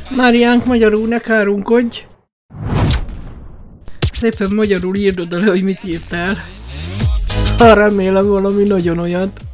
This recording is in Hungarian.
Máriánk, magyarul ne kárunkodj! Szépen magyarul írd oda le, hogy mit írtál. Ha remélem valami nagyon olyat.